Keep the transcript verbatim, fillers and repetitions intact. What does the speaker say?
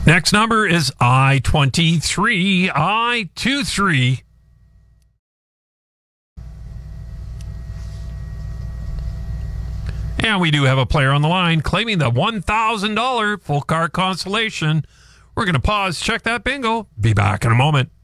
Next number is I twenty-three, I twenty-three. And we do have a player on the line claiming the one thousand dollars full car consolation. We're going to pause, check that bingo. Be back in a moment.